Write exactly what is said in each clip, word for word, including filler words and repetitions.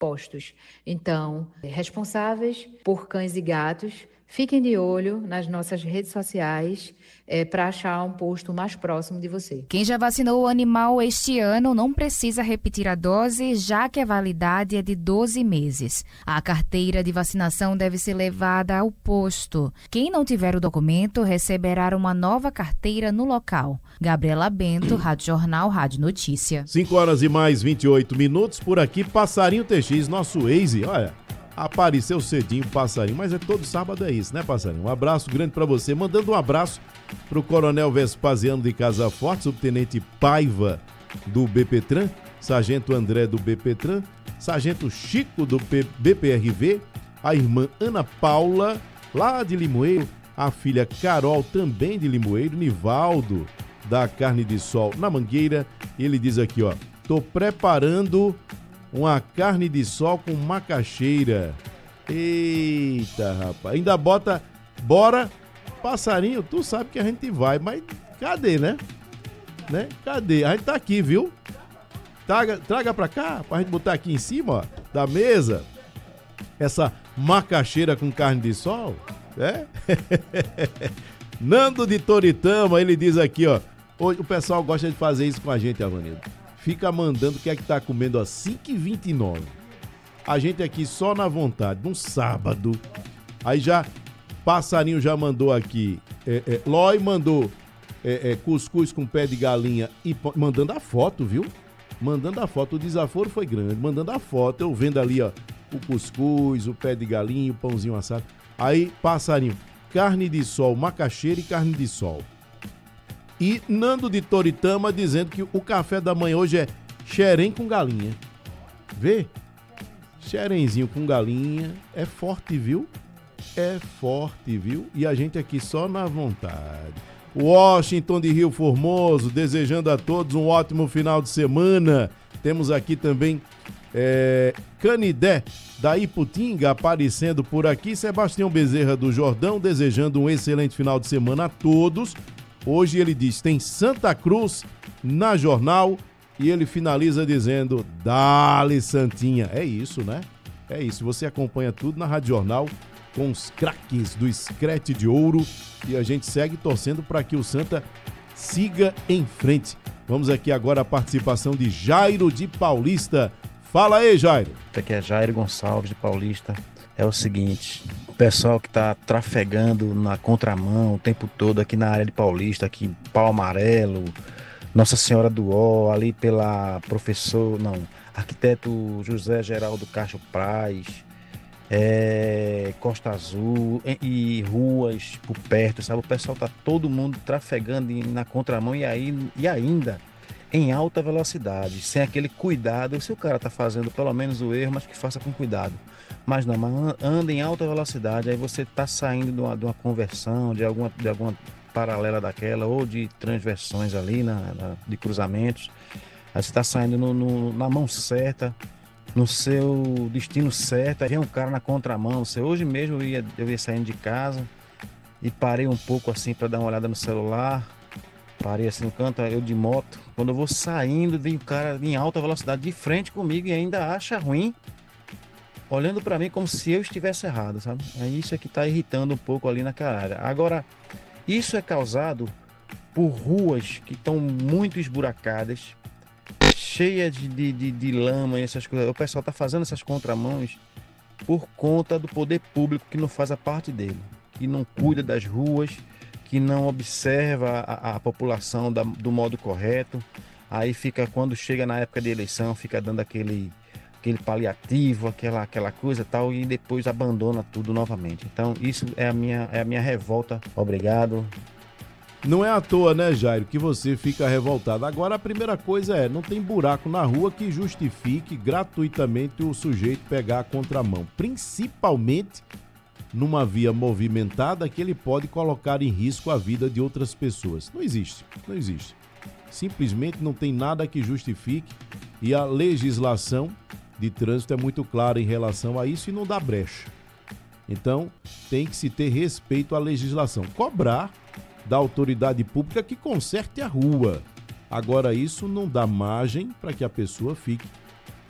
postos. Então, responsáveis por cães e gatos, fiquem de olho nas nossas redes sociais é, para achar um posto mais próximo de você. Quem já vacinou o animal este ano não precisa repetir a dose, já que a validade é de doze meses. A carteira de vacinação deve ser levada ao posto. Quem não tiver o documento receberá uma nova carteira no local. Gabriela Bento, Rádio Jornal, Rádio Notícia. cinco horas e mais vinte e oito minutos por aqui. Passarinho T X, nosso Waze, olha. Apareceu cedinho, passarinho, mas é todo sábado é isso, né, passarinho? Um abraço grande pra você, mandando um abraço pro Coronel Vespasiano de Casa Forte, Subtenente Paiva do BPTran, Sargento André do BPTran, Sargento Chico do B P R V, a irmã Ana Paula, lá de Limoeiro, a filha Carol, também de Limoeiro, Nivaldo, da Carne de Sol na Mangueira. Ele diz aqui, ó, tô preparando uma carne de sol com macaxeira. Eita, rapaz. Ainda bota, bora, passarinho, tu sabe que a gente vai, mas cadê, né? né? Cadê? A gente tá aqui, viu? Traga, traga pra cá, pra gente botar aqui em cima, ó, da mesa, essa macaxeira com carne de sol, né? Nando de Toritama, ele diz aqui, ó, o pessoal gosta de fazer isso com a gente, Avanildo. Fica mandando o que é que tá comendo às cinco e vinte e nove. A gente aqui só na vontade, num sábado. Aí já, Passarinho já mandou aqui, é, é, Lói mandou é, é, cuscuz com pé de galinha e mandando a foto, viu? Mandando a foto, o desaforo foi grande, mandando a foto, eu vendo ali, ó, o cuscuz, o pé de galinha, o pãozinho assado. Aí, Passarinho, carne de sol, macaxeira e carne de sol. E Nando de Toritama dizendo que o café da manhã hoje é xerém com galinha. Vê? Xerenzinho com galinha. É forte, viu? É forte, viu? E a gente aqui só na vontade. Washington de Rio Formoso, desejando a todos um ótimo final de semana. Temos aqui também é, Canidé da Iputinga aparecendo por aqui. Sebastião Bezerra do Jordão, desejando um excelente final de semana a todos. Hoje ele diz, tem Santa Cruz na Jornal e ele finaliza dizendo, dale Santinha. É isso, né? É isso, você acompanha tudo na Rádio Jornal com os craques do Screte de Ouro e a gente segue torcendo para que o Santa siga em frente. Vamos aqui agora a participação de Jairo de Paulista. Fala aí, Jairo. Aqui é Jairo Gonçalves de Paulista. É o seguinte, o pessoal que está trafegando na contramão o tempo todo aqui na área de Paulista, aqui Pau Amarelo, Nossa Senhora do Ó, ali pela professor, não, arquiteto José Geraldo Castro Praz, é, Costa Azul e, e ruas por perto, sabe? O pessoal tá todo mundo trafegando na contramão e, aí, e ainda em alta velocidade, sem aquele cuidado. Se o cara tá fazendo pelo menos o erro, mas que faça com cuidado. Mas não, mas anda em alta velocidade, aí você tá saindo de uma, de uma conversão, de alguma, de alguma paralela daquela, ou de transversões ali, na, na, de cruzamentos. Aí você tá saindo no, no, na mão certa, no seu destino certo, aí vem um cara na contramão. Você, hoje mesmo eu ia, eu ia saindo de casa e parei um pouco assim para dar uma olhada no celular. Parei assim no canto, eu de moto. Quando eu vou saindo, vem o cara em alta velocidade de frente comigo e ainda acha ruim, olhando para mim como se eu estivesse errado, sabe? É isso que tá irritando um pouco ali naquela área. Agora, isso é causado por ruas que estão muito esburacadas, cheias de, de, de, de lama e essas coisas. O pessoal tá fazendo essas contramãos por conta do poder público que não faz a parte dele, que não cuida das ruas, que não observa a, a população da, do modo correto. Aí fica, quando chega na época de eleição, fica dando aquele, aquele paliativo, aquela, aquela coisa tal, e depois abandona tudo novamente. Então isso é a minha, é a minha revolta. Obrigado. Não é à toa, né, Jairo, que você fica revoltado. Agora a primeira coisa é, não tem buraco na rua que justifique gratuitamente o sujeito pegar a contramão. Principalmente numa via movimentada que ele pode colocar em risco a vida de outras pessoas. Não existe, não existe. Simplesmente não tem nada que justifique e a legislação de trânsito é muito clara em relação a isso e não dá brecha. Então, tem que se ter respeito à legislação. Cobrar da autoridade pública que conserte a rua. Agora, isso não dá margem para que a pessoa fique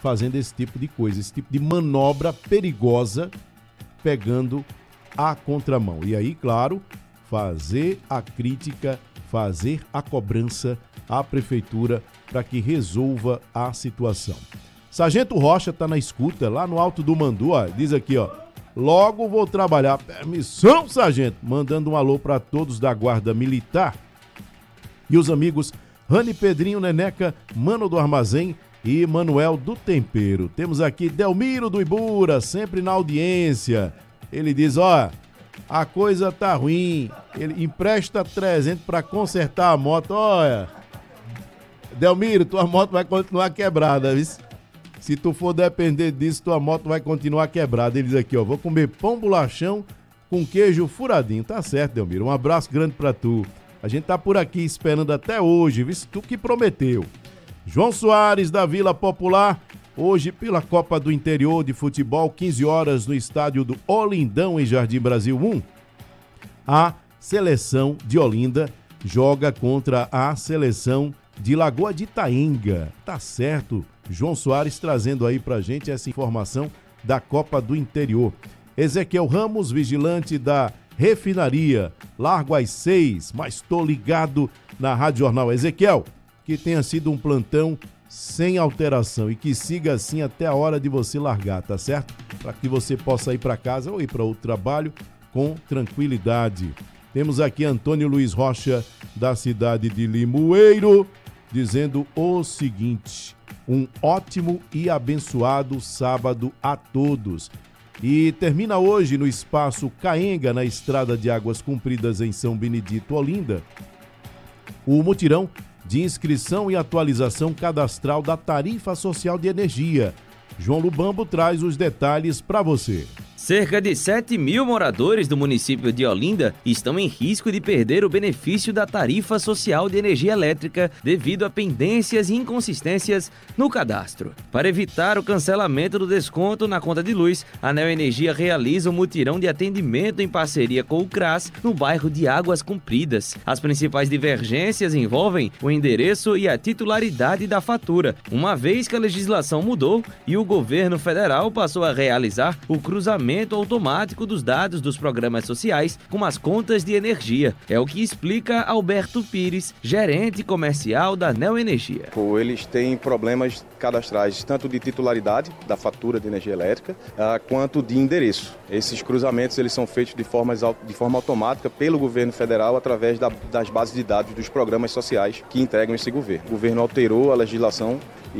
fazendo esse tipo de coisa, esse tipo de manobra perigosa, pegando a contramão. E aí, claro, fazer a crítica, fazer a cobrança à prefeitura para que resolva a situação. Sargento Rocha está na escuta, lá no Alto do Mandu, ó, diz aqui, ó, logo vou trabalhar. Permissão, sargento, mandando um alô para todos da Guarda Militar e os amigos Rani, Pedrinho, Neneca, Mano do Armazém e Manuel do Tempero. Temos aqui Delmiro do Ibura, sempre na audiência. Ele diz, ó, a coisa tá ruim, ele empresta trezentos para consertar a moto. Olha, Delmiro, tua moto vai continuar quebrada, viu? Se tu for depender disso, tua moto vai continuar quebrada. Ele diz aqui, ó, vou comer pão bolachão com queijo furadinho. Tá certo, Delmiro, um abraço grande pra tu. A gente tá por aqui esperando até hoje, viu? Tu que prometeu. João Soares, da Vila Popular, hoje pela Copa do Interior de Futebol, quinze horas no estádio do Olindão, em Jardim Brasil um. A seleção de Olinda joga contra a seleção de Lagoa de Itaenga. Tá certo, João Soares trazendo aí pra gente essa informação da Copa do Interior. Ezequiel Ramos, vigilante da refinaria, largo às seis, mas tô ligado na Rádio Jornal. Ezequiel, que tenha sido um plantão sem alteração e que siga assim até a hora de você largar, tá certo? Para que você possa ir para casa ou ir para outro trabalho com tranquilidade. Temos aqui Antônio Luiz Rocha, da cidade de Limoeiro, dizendo o seguinte: um ótimo e abençoado sábado a todos. E termina hoje no Espaço Caenga, na Estrada de Águas Compridas, em São Benedito, Olinda, o mutirão de inscrição e atualização cadastral da Tarifa Social de Energia. João Lubambo traz os detalhes para você. Cerca de sete mil moradores do município de Olinda estão em risco de perder o benefício da tarifa social de energia elétrica devido a pendências e inconsistências no cadastro. Para evitar o cancelamento do desconto na conta de luz, a Neoenergia realiza um mutirão de atendimento em parceria com o CRAS no bairro de Águas Compridas. As principais divergências envolvem o endereço e a titularidade da fatura, uma vez que a legislação mudou e o governo federal passou a realizar o cruzamento automático dos dados dos programas sociais com as contas de energia. É o que explica Alberto Pires, gerente comercial da Neoenergia. Eles têm problemas cadastrais, tanto de titularidade da fatura de energia elétrica, quanto de endereço. Esses cruzamentos eles são feitos de forma, de forma automática pelo governo federal através da, das bases de dados dos programas sociais que entregam esse governo. O governo alterou a legislação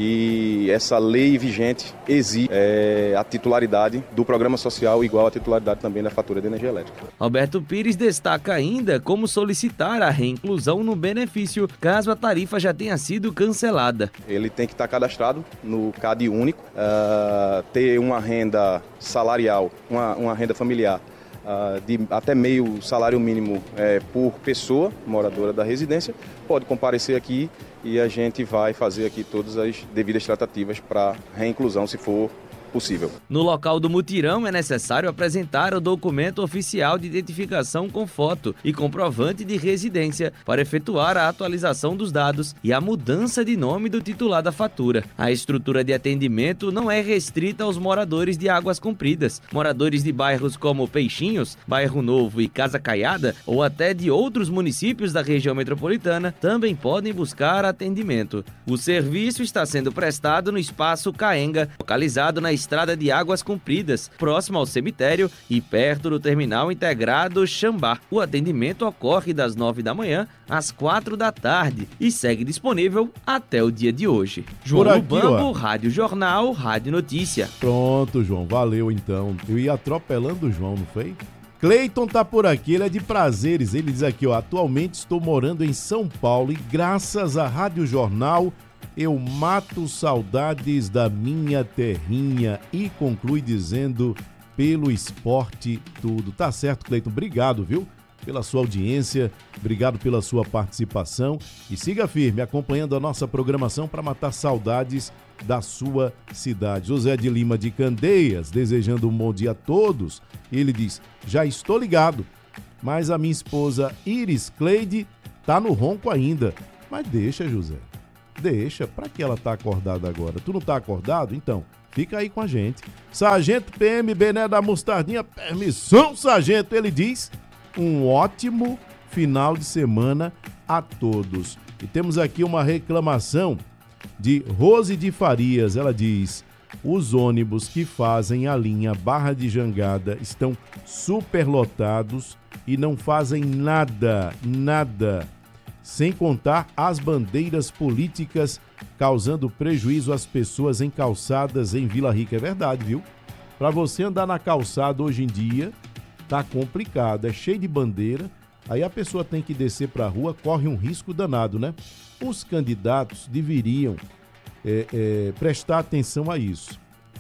e essa lei vigente exige é, a titularidade do programa social igual à titularidade também da fatura de energia elétrica. Alberto Pires destaca ainda como solicitar a reinclusão no benefício caso a tarifa já tenha sido cancelada. Ele tem que estar cadastrado no C A D único, uh, ter uma renda salarial, uma, uma renda familiar Uh, de até meio salário mínimo é, por pessoa moradora da residência, pode comparecer aqui e a gente vai fazer aqui todas as devidas tratativas para reinclusão, se for possível. No local do mutirão é necessário apresentar o documento oficial de identificação com foto e comprovante de residência para efetuar a atualização dos dados e a mudança de nome do titular da fatura. A estrutura de atendimento não é restrita aos moradores de Águas Compridas. Moradores de bairros como Peixinhos, Bairro Novo e Casa Caiada, ou até de outros municípios da região metropolitana, também podem buscar atendimento. O serviço está sendo prestado no Espaço Caenga, localizado na Estrada de Águas Compridas, próximo ao cemitério e perto do terminal integrado Xambá. O atendimento ocorre das nove da manhã às quatro da tarde e segue disponível até o dia de hoje. João aqui, Lubambo, ó. Rádio Jornal, Rádio Notícia. Pronto, João, valeu então. Eu ia atropelando o João, não foi? Cleiton tá por aqui, ele é de Prazeres. Ele diz aqui, ó, atualmente estou morando em São Paulo e graças à Rádio Jornal eu mato saudades da minha terrinha, e conclui dizendo, pelo esporte tudo. Tá certo, Cleiton, obrigado, viu? Pela sua audiência, obrigado pela sua participação e siga firme acompanhando a nossa programação para matar saudades da sua cidade. José de Lima de Candeias, desejando um bom dia a todos. Ele diz, já estou ligado, mas a minha esposa Iris Cleide tá no ronco ainda. Mas deixa, José. Deixa, pra que ela tá acordada agora? Tu não tá acordado? Então, fica aí com a gente. Sargento P M Bené da Mostardinha, permissão, sargento, ele diz, um ótimo final de semana a todos. E temos aqui uma reclamação de Rose de Farias, ela diz, os ônibus que fazem a linha Barra de Jangada estão superlotados e não fazem nada, nada, sem contar as bandeiras políticas causando prejuízo às pessoas em calçadas em Vila Rica. É verdade, viu? Para você andar na calçada hoje em dia, tá complicado, é cheio de bandeira, aí a pessoa tem que descer para a rua, corre um risco danado, né? Os candidatos deveriam é, é, prestar atenção a isso,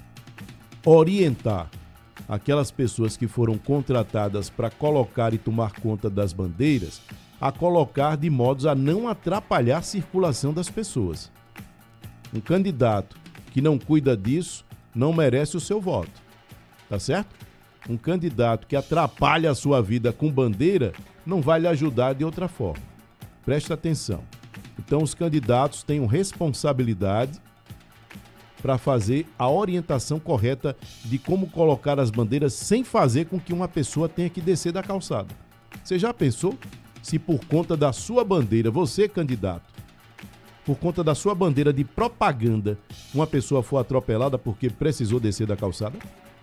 orientar aquelas pessoas que foram contratadas para colocar e tomar conta das bandeiras, a colocar de modos a não atrapalhar a circulação das pessoas. Um candidato que não cuida disso não merece o seu voto, tá certo? Um candidato que atrapalha a sua vida com bandeira não vai lhe ajudar de outra forma. Preste atenção. Então, os candidatos têm responsabilidade para fazer a orientação correta de como colocar as bandeiras sem fazer com que uma pessoa tenha que descer da calçada. Você já pensou se por conta da sua bandeira, você candidato, por conta da sua bandeira de propaganda, uma pessoa for atropelada porque precisou descer da calçada?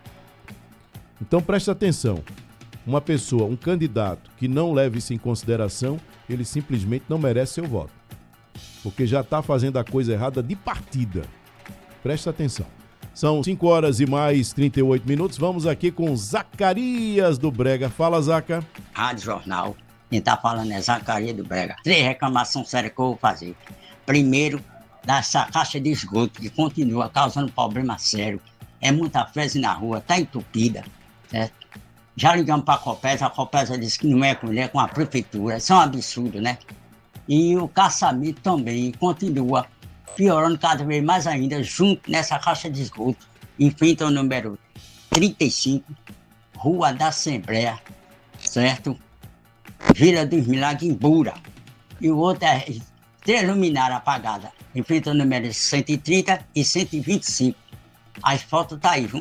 Então preste atenção, uma pessoa, um candidato que não leve isso em consideração, ele simplesmente não merece seu voto, porque já está fazendo a coisa errada de partida. Preste atenção. São cinco horas e mais trinta e oito minutos, vamos aqui com Zacarias do Brega. Fala, Zaca. Rádio Jornal, quem tá falando é Zacarias do Brega. Três reclamações sérias que eu vou fazer. Primeiro, dessa caixa de esgoto que continua causando problema sério. É muita fezes na rua, tá entupida, certo? Já ligamos para a Copesa, a Copesa disse que não é com ele, é com a prefeitura. Isso é um absurdo, né? E o caçamento também continua piorando cada vez mais ainda, junto nessa caixa de esgoto. Enfrenta o número trinta e cinco, Rua da Assembleia, certo? Vila dos Milagres, em Bura. E o outro é Três Luminárias apagadas. Enfrenta o número cento e trinta e cento e vinte e cinco. As fotos tá aí, viu?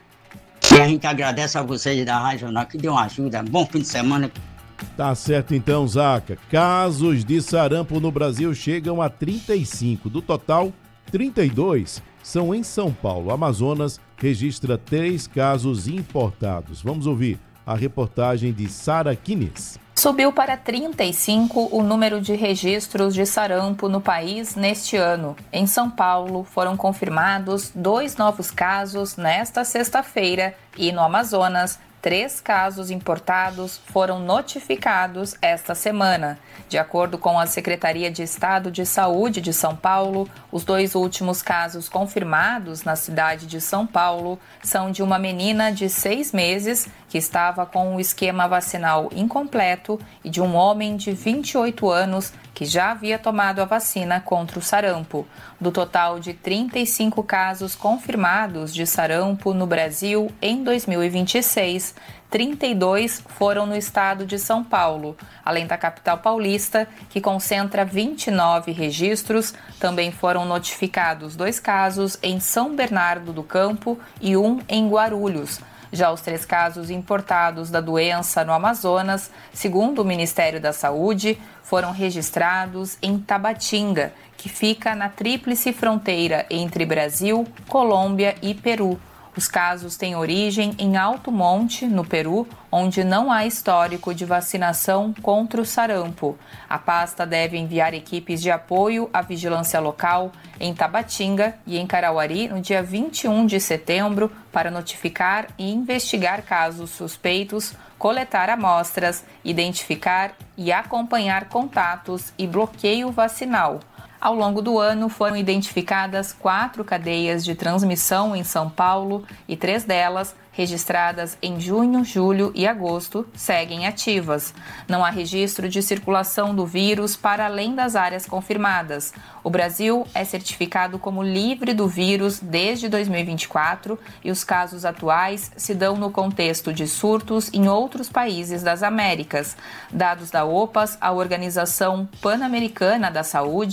E a gente agradece a vocês da Rádio Jornal que deu uma ajuda. Bom fim de semana. Tá certo então, Zaca. Casos de sarampo no Brasil chegam a trinta e cinco. Do total, trinta e dois são em São Paulo. Amazonas registra três casos importados. Vamos ouvir a reportagem de Sara Quines. Subiu para trinta e cinco o número de registros de sarampo no país neste ano. Em São Paulo, foram confirmados dois novos casos nesta sexta-feira e no Amazonas, três casos importados foram notificados esta semana. De acordo com a Secretaria de Estado de Saúde de São Paulo, os dois últimos casos confirmados na cidade de São Paulo são de uma menina de seis meses que estava com o esquema vacinal incompleto e de um homem de vinte e oito anos que já havia tomado a vacina contra o sarampo. Do total de trinta e cinco casos confirmados de sarampo no Brasil em dois mil e vinte e seis, trinta e dois foram no estado de São Paulo, além da capital paulista, que concentra vinte e nove registros. Também foram notificados dois casos em São Bernardo do Campo e um em Guarulhos. Já os três casos importados da doença no Amazonas, segundo o Ministério da Saúde, foram registrados em Tabatinga, que fica na tríplice fronteira entre Brasil, Colômbia e Peru. Os casos têm origem em Alto Monte, no Peru, onde não há histórico de vacinação contra o sarampo. A pasta deve enviar equipes de apoio à vigilância local em Tabatinga e em Carauari no dia vinte e um de setembro para notificar e investigar casos suspeitos, coletar amostras, identificar e acompanhar contatos e bloqueio vacinal. Ao longo do ano, foram identificadas quatro cadeias de transmissão em São Paulo e três delas, registradas em junho, julho e agosto, seguem ativas. Não há registro de circulação do vírus para além das áreas confirmadas. O Brasil é certificado como livre do vírus desde dois mil e vinte e quatro e os casos atuais se dão no contexto de surtos em outros países das Américas. Dados da O P A S, a Organização Pan-Americana da Saúde,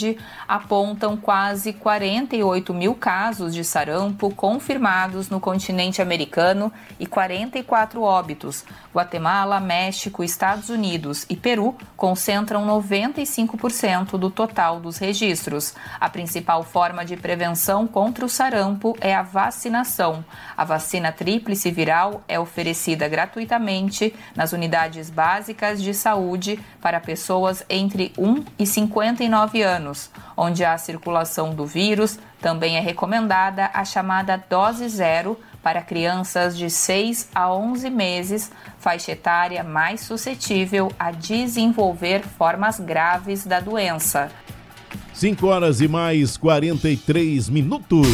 apontam quase quarenta e oito mil casos de sarampo confirmados no continente americano e quarenta e quatro óbitos. Guatemala, México, Estados Unidos e Peru concentram noventa e cinco por cento do total dos registros. A principal forma de prevenção contra o sarampo é a vacinação. A vacina tríplice viral é oferecida gratuitamente nas unidades básicas de saúde para pessoas entre um e cinquenta e nove anos, onde há circulação do vírus. Também é recomendada a chamada dose zero para crianças de seis a onze meses, faixa etária mais suscetível a desenvolver formas graves da doença. cinco horas e mais quarenta e três minutos.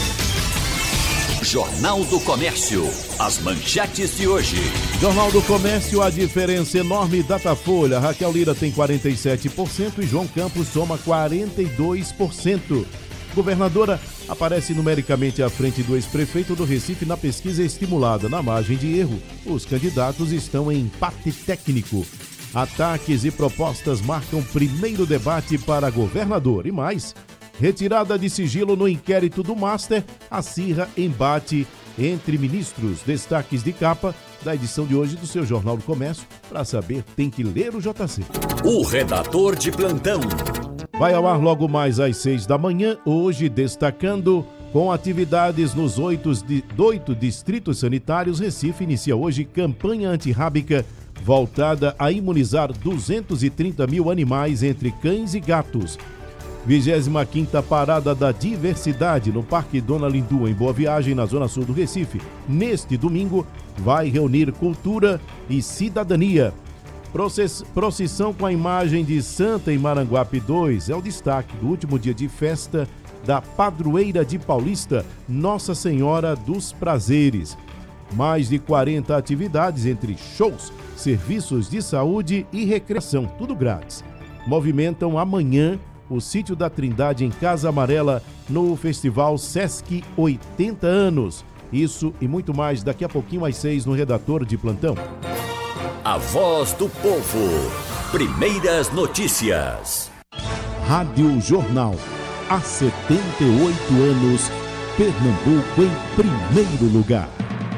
Jornal do Comércio. As manchetes de hoje. Jornal do Comércio, a diferença enorme. Datafolha, Raquel Lira tem quarenta e sete por cento e João Campos soma quarenta e dois por cento. Governadora aparece numericamente à frente do ex-prefeito do Recife na pesquisa estimulada. Na margem de erro, os candidatos estão em empate técnico. Ataques e propostas marcam primeiro debate para governador. E mais, retirada de sigilo no inquérito do Master acirra embate entre ministros. Destaques de capa da edição de hoje do seu Jornal do Comércio. Para saber, tem que ler o J C. O redator de plantão. Vai ao ar logo mais às seis da manhã, hoje destacando com atividades nos oito, oito distritos sanitários. Recife inicia hoje campanha antirrábica voltada a imunizar duzentos e trinta mil animais entre cães e gatos. vigésima quinta Parada da Diversidade no Parque Dona Lindu, em Boa Viagem, na zona sul do Recife. Neste domingo, vai reunir cultura e cidadania. Procissão com a imagem de Santa em Maranguape dois é o destaque do último dia de festa da padroeira de Paulista, Nossa Senhora dos Prazeres. Mais de quarenta atividades entre shows, serviços de saúde e recreação, tudo grátis. Movimentam amanhã o Sítio da Trindade em Casa Amarela no Festival Sesc oitenta anos. Isso e muito mais daqui a pouquinho às seis no Redator de Plantão. A Voz do Povo. Primeiras notícias. Rádio Jornal. Há setenta e oito anos, Pernambuco em primeiro lugar.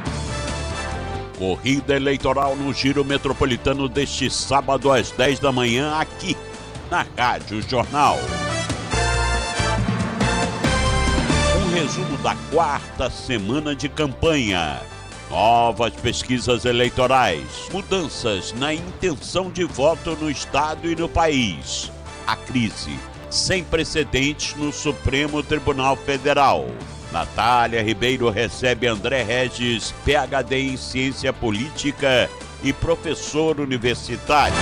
Corrida eleitoral no Giro Metropolitano deste sábado às dez da manhã aqui na Rádio Jornal. Um resumo da quarta semana de campanha. Novas pesquisas eleitorais, mudanças na intenção de voto no estado e no país. A crise sem precedentes no Supremo Tribunal Federal. Natália Ribeiro recebe André Regis, P H D em Ciência Política e professor universitário.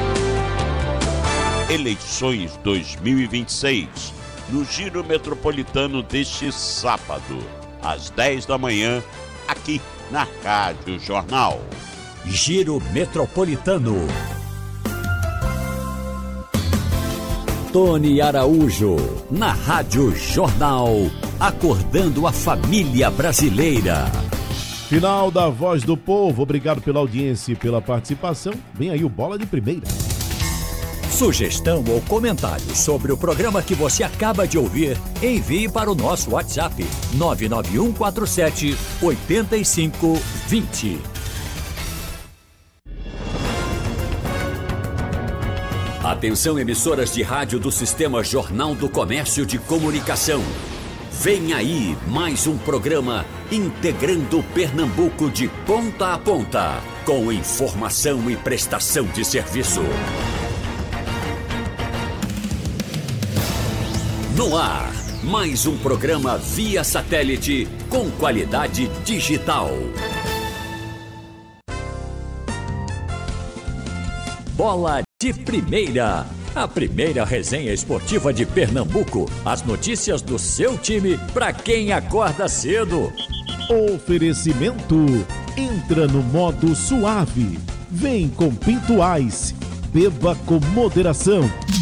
Eleições dois mil e vinte e seis, no Giro Metropolitano deste sábado, às dez da manhã, aqui na Rádio Jornal. Giro Metropolitano. Tony Araújo, na Rádio Jornal, acordando a família brasileira. Final da Voz do Povo, obrigado pela audiência e pela participação. Vem aí o Bola de Primeira. Sugestão ou comentário sobre o programa que você acaba de ouvir, envie para o nosso WhatsApp nove nove um quatro sete oito cinco dois zero. Atenção, emissoras de rádio do Sistema Jornal do Comércio de Comunicação. Vem aí mais um programa integrando Pernambuco de ponta a ponta, com informação e prestação de serviço. No ar, mais um programa via satélite com qualidade digital. Bola de Primeira, a primeira resenha esportiva de Pernambuco. As notícias do seu time para quem acorda cedo. Oferecimento. Entra no modo suave. Vem com Pinto Ice. Beba com moderação.